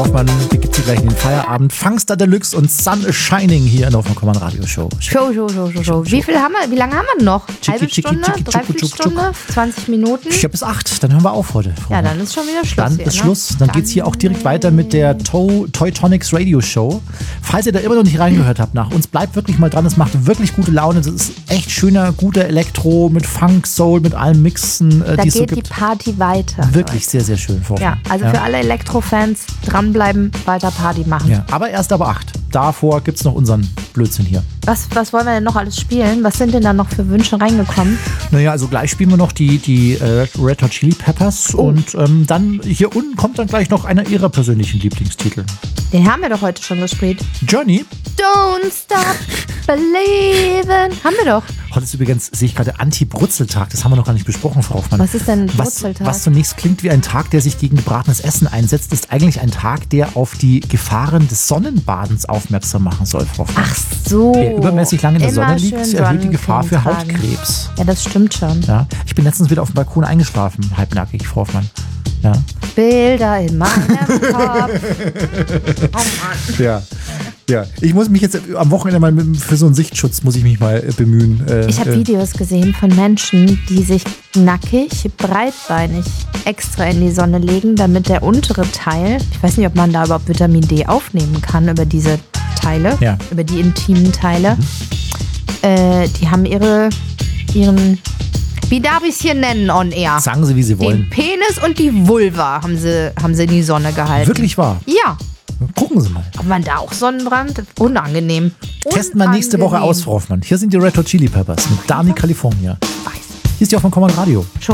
Hoffmann begibt sich gleich in den Feierabend. Fangster Deluxe und Sun is Shining hier in der Hoffmann Radio Show. Show. Wie lange haben wir noch? Halbe Stunde? Dreiviertelstunde? 20 Minuten? Ich habe bis 8, dann hören wir auf heute. Ja, dann ist schon wieder Schluss. Dann ist Schluss. Dann geht's hier auch direkt weiter mit der Toy-Tonics Radio Show. Falls ihr da immer noch nicht reingehört habt nach uns, bleibt wirklich mal dran. Es macht wirklich gute Laune. Das ist echt schöner, guter Elektro mit Funk, Soul, mit allem Mixen, die es so gibt. Da geht die Party weiter. Wirklich sehr, sehr schön. Ja, also für alle Elektrofans dranbleiben, weiter Party machen. Ja, aber erst ab 8. Davor gibt's noch unseren Blödsinn hier. Was wollen wir denn noch alles spielen? Was sind denn da noch für Wünsche reingekommen? Naja, also gleich spielen wir noch die Red Hot Chili Peppers und dann hier unten kommt dann gleich noch einer ihrer persönlichen Lieblingstitel. Den haben wir doch heute schon gespielt. Journey. Don't stop believing. Haben wir doch. Heute ist übrigens, sehe ich gerade, Anti-Brutzeltag. Das haben wir noch gar nicht besprochen, Frau Hoffmann. Was ist denn Brutzeltag? Was zunächst klingt wie ein Tag, der sich gegen gebratenes Essen einsetzt, ist eigentlich ein Tag, der auf die Gefahren des Sonnenbadens aufmerksam machen soll, Frau Hoffmann. Ach so. Wer übermäßig lange in der Sonne liegt, erhöht die Gefahr für Hautkrebs. Ja, das stimmt schon. Ja, ich bin letztens wieder auf dem Balkon eingeschlafen, halbnackig, Frau Hoffmann. Ja. Bilder in meinem Kopf. Oh Mann. Ja. Ich muss mich jetzt am Wochenende mal für so einen Sichtschutz muss ich mich mal bemühen. Ich habe Videos gesehen von Menschen, die sich nackig, breitbeinig extra in die Sonne legen, damit der untere Teil, ich weiß nicht, ob man da überhaupt Vitamin D aufnehmen kann über diese Teile, über die intimen Teile. Die haben ihren, wie darf ich es hier nennen on air? Sagen Sie, wie Sie wollen. Den Penis und die Vulva haben sie in die Sonne gehalten. Wirklich wahr? Ja. Gucken Sie mal. Ob man da auch Sonnenbrand? Unangenehm. Testen wir nächste Woche aus, Frau Hoffmann. Hier sind die Red Hot Chili Peppers mit Dani California. Hier ist die Hoffmann Radio.